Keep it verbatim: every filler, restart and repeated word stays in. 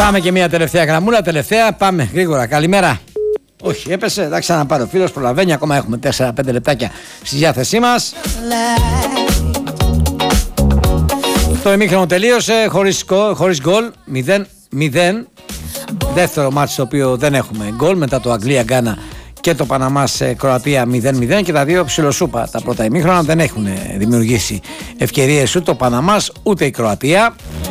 Πάμε και μια τελευταία γραμμούλα. Τελευταία, πάμε γρήγορα. Καλημέρα. Όχι, έπεσε. Εντάξει, να πάρει ο φίλος, προλαβαίνει. Ακόμα έχουμε τέσσερα πέντε λεπτάκια στη διάθεσή μας. Το ημίχρονο τελείωσε χωρίς, χωρίς γκολ. μηδέν μηδέν. Δεύτερο μάτς το οποίο δεν έχουμε γκολ μετά το Αγγλία-Γκάνα και το Παναμάς-Κροατία μηδέν μηδέν και τα δύο ψιλοσούπα. Τα πρώτα ημίχρονα δεν έχουν δημιουργήσει ευκαιρίες ούτε ο Παναμάς ούτε η Κροατία.